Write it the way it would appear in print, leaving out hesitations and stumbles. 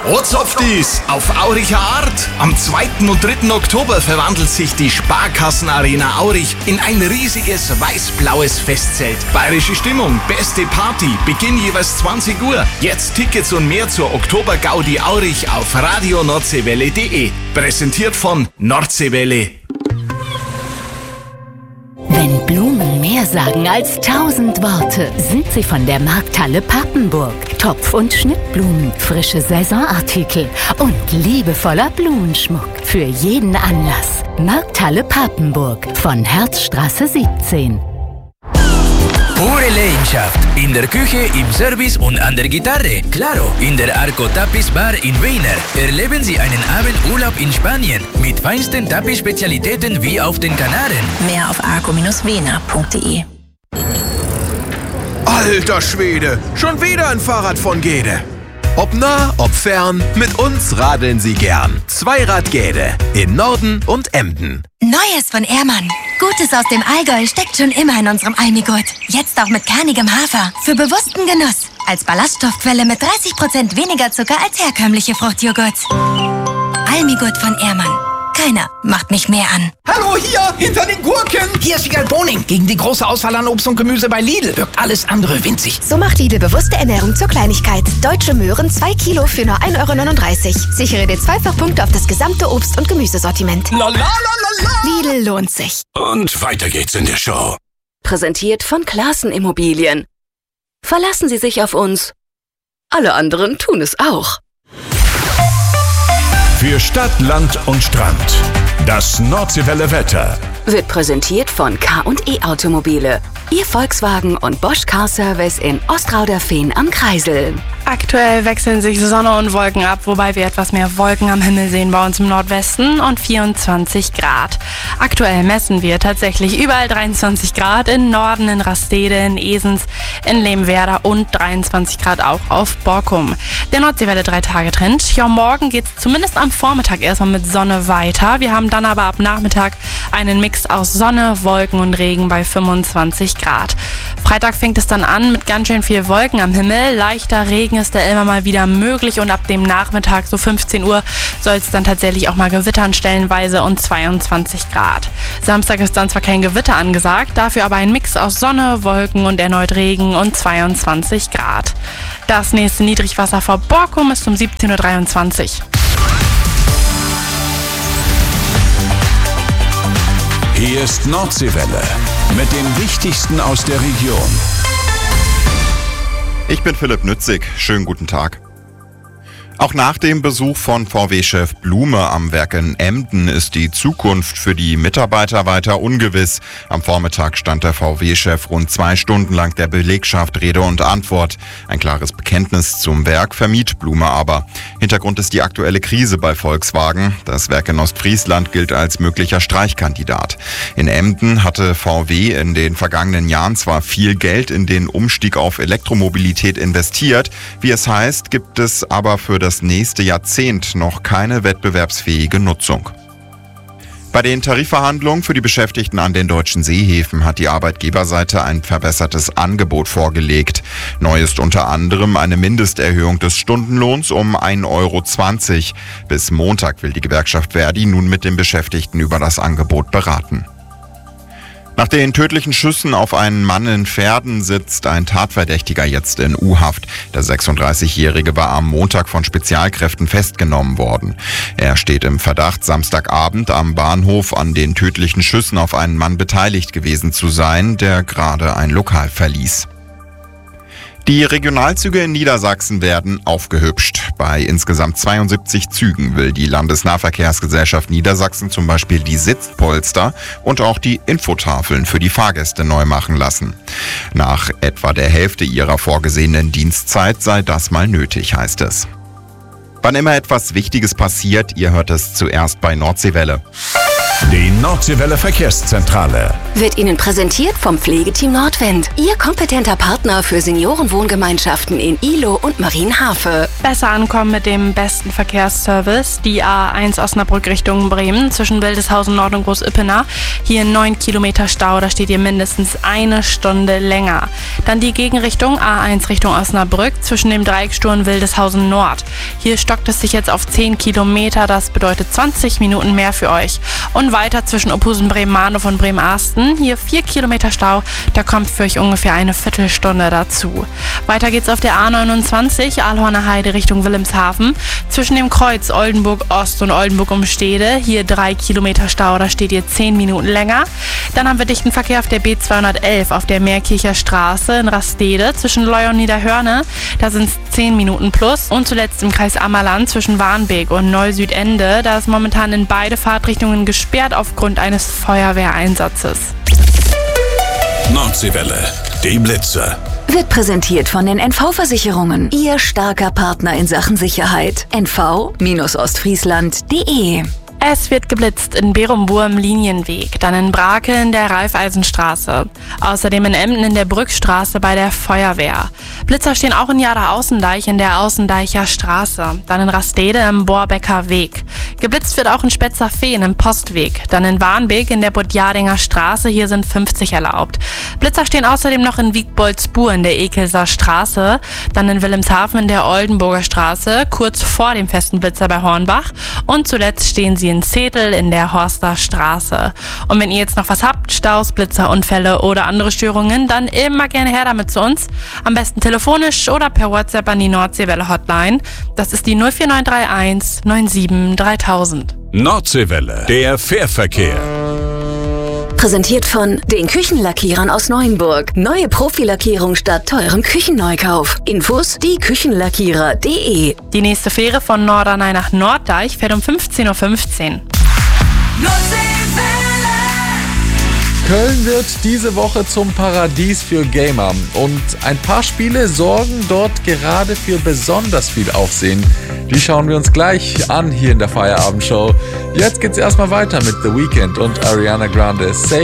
Ozoftis auf Auricher Art. Am 2. und 3. Oktober verwandelt sich die Sparkassenarena Aurich in ein riesiges weiß-blaues Festzelt. Bayerische Stimmung, beste Party, Beginn jeweils 20 Uhr. Jetzt Tickets und mehr zur Oktober-Gaudi Aurich auf radionordseewelle.de. Präsentiert von Nordseewelle. Wenn Blumen mehr sagen als 1000 Worte, sind sie von der Markthalle Papenburg. Topf- und Schnittblumen, frische Saisonartikel und liebevoller Blumenschmuck für jeden Anlass. Markthalle Papenburg von Herzstraße 17. Pure Leidenschaft in der Küche, im Service und an der Gitarre. Claro, in der Arco Tapiz Bar in Weiner erleben Sie einen Abendurlaub in Spanien mit feinsten Tapiz-Spezialitäten wie auf den Kanaren. Mehr auf arco-wener.de. Alter Schwede, schon wieder ein Fahrrad von Gede. Ob nah, ob fern, mit uns radeln Sie gern. Zweirad Gede in Norden und Emden. Neues von Ehrmann. Gutes aus dem Allgäu steckt schon immer in unserem Almigurt. Jetzt auch mit kernigem Hafer. Für bewussten Genuss. Als Ballaststoffquelle mit 30% weniger Zucker als herkömmliche Fruchtjoghurt. Almigurt von Ehrmann. Keiner macht mich mehr an. Hallo, hier, hinter den Gurken. Hier ist Wiegald Boning. Gegen die große Auswahl an Obst und Gemüse bei Lidl wirkt alles andere winzig. So macht Lidl bewusste Ernährung zur Kleinigkeit. Deutsche Möhren 2 Kilo für nur 1,39 €. Sichere dir Zweifachpunkte auf das gesamte Obst- und Gemüsesortiment. Lidl lohnt sich. Und weiter geht's in der Show. Präsentiert von Classen Immobilien. Verlassen Sie sich auf uns. Alle anderen tun es auch. Für Stadt, Land und Strand. Das Nordseewelle Wetter Wird präsentiert von K&E Automobile. Ihr Volkswagen und Bosch Car Service in Ostrauderfehn am Kreisel. Aktuell wechseln sich Sonne und Wolken ab, wobei wir etwas mehr Wolken am Himmel sehen bei uns im Nordwesten und 24 Grad. Aktuell messen wir tatsächlich überall 23 Grad, im Norden in Rastede, in Esens, in Lehmwerder und 23 Grad auch auf Borkum. Der Nordseewelle 3-Tage-Trend. Ja, morgen geht es zumindest am Vormittag erstmal mit Sonne weiter. Wir haben dann aber ab Nachmittag einen Mix aus Sonne, Wolken und Regen bei 25 Grad. Freitag fängt es dann an mit ganz schön viel Wolken am Himmel. Leichter Regen ist da immer mal wieder möglich und ab dem Nachmittag, so 15 Uhr, soll es dann tatsächlich auch mal gewittern stellenweise und 22 Grad. Samstag ist dann zwar kein Gewitter angesagt, dafür aber ein Mix aus Sonne, Wolken und erneut Regen und 22 Grad. Das nächste Niedrigwasser vor Borkum ist um 17:23 Uhr. Hier ist Nordseewelle mit dem Wichtigsten aus der Region. Ich bin Philipp Nützig. Schönen guten Tag. Auch nach dem Besuch von VW-Chef Blume am Werk in Emden ist die Zukunft für die Mitarbeiter weiter ungewiss. Am Vormittag stand der VW-Chef rund 2 Stunden lang der Belegschaft Rede und Antwort. Ein klares Bekenntnis zum Werk vermied Blume aber. Hintergrund ist die aktuelle Krise bei Volkswagen. Das Werk in Ostfriesland gilt als möglicher Streichkandidat. In Emden hatte VW in den vergangenen Jahren zwar viel Geld in den Umstieg auf Elektromobilität investiert. Wie es heißt, gibt es aber für das nächste Jahrzehnt noch keine wettbewerbsfähige Nutzung. Bei den Tarifverhandlungen für die Beschäftigten an den deutschen Seehäfen hat die Arbeitgeberseite ein verbessertes Angebot vorgelegt. Neu ist unter anderem eine Mindesterhöhung des Stundenlohns um 1,20 €. Bis Montag will die Gewerkschaft Verdi nun mit den Beschäftigten über das Angebot beraten. Nach den tödlichen Schüssen auf einen Mann in Verden sitzt ein Tatverdächtiger jetzt in U-Haft. Der 36-Jährige war am Montag von Spezialkräften festgenommen worden. Er steht im Verdacht, Samstagabend am Bahnhof an den tödlichen Schüssen auf einen Mann beteiligt gewesen zu sein, der gerade ein Lokal verließ. Die Regionalzüge in Niedersachsen werden aufgehübscht. Bei insgesamt 72 Zügen will die Landesnahverkehrsgesellschaft Niedersachsen zum Beispiel die Sitzpolster und auch die Infotafeln für die Fahrgäste neu machen lassen. Nach etwa der Hälfte ihrer vorgesehenen Dienstzeit sei das mal nötig, heißt es. Wann immer etwas Wichtiges passiert, ihr hört es zuerst bei Nordseewelle. Die Nordseewelle Verkehrszentrale. wird Ihnen präsentiert vom Pflegeteam Nordwind. Ihr kompetenter Partner für Seniorenwohngemeinschaften in Ihlow und Marienhafe. Besser ankommen mit dem besten Verkehrsservice. Die A1 Osnabrück Richtung Bremen zwischen Wildeshausen Nord und Groß-Ippener. Hier 9 Kilometer Stau, da steht ihr mindestens eine Stunde länger. Dann die Gegenrichtung A1 Richtung Osnabrück zwischen dem Dreiecksstuhl und Wildeshausen Nord. Hier stockt es sich jetzt auf 10 Kilometer, das bedeutet 20 Minuten mehr für euch. Und weiter zwischen Ophusen Bremen-Mahnhof und Bremen-Arsten. Hier 4 Kilometer Stau, da kommt für euch ungefähr eine Viertelstunde dazu. Weiter geht's auf der A29 Aalhorner Heide Richtung Wilhelmshaven. Zwischen dem Kreuz Oldenburg Ost und Oldenburg Umstede. Hier 3 Kilometer Stau, da steht ihr 10 Minuten länger. Dann haben wir dichten Verkehr auf der B211 auf der Meerkircher Straße in Rastede zwischen Leu und Niederhörne. Da sind es 10 Minuten plus. Und zuletzt im Kreis Ammerland zwischen Warnbeek und Neu-Südende. Da ist momentan in beide Fahrtrichtungen gesperrt aufgrund eines Feuerwehreinsatzes. Nordseewelle, die Blitze. Wird präsentiert von den NV-Versicherungen. Ihr starker Partner in Sachen Sicherheit. nv-ostfriesland.de. Es wird geblitzt in Berumbur im Linienweg, dann in Brake in der Raiffeisenstraße, außerdem in Emden in der Brückstraße bei der Feuerwehr. Blitzer stehen auch in Jada-Außendeich in der Außendeicher Straße, dann in Rastede im Borbecker Weg. Geblitzt wird auch in Spetzer-Fehn im Postweg, dann in Warnbeek in der Budjardinger Straße, hier sind 50 erlaubt. Blitzer stehen außerdem noch in Wiegboldsbuhr in der Ekelser Straße, dann in Wilhelmshaven in der Oldenburger Straße, kurz vor dem festen Blitzer bei Hornbach und zuletzt stehen sie in Zetel in der Horster Straße. Und wenn ihr jetzt noch was habt, Staus, Blitzer, Unfälle oder andere Störungen, dann immer gerne her damit zu uns. Am besten telefonisch oder per WhatsApp an die Nordseewelle Hotline. Das ist die 04931 97 3000. Nordseewelle, der Fährverkehr. Präsentiert von den Küchenlackierern aus Neuenburg. Neue Profilackierung statt teurem Küchenneukauf. Infos dieküchenlackierer.de. Die nächste Fähre von Norderney nach Norddeich fährt um 15:15 Uhr. Köln wird diese Woche zum Paradies für Gamer und ein paar Spiele sorgen dort gerade für besonders viel Aufsehen. Die schauen wir uns gleich an hier in der Feierabendshow. Jetzt geht's erstmal weiter mit The Weeknd und Ariana Grande.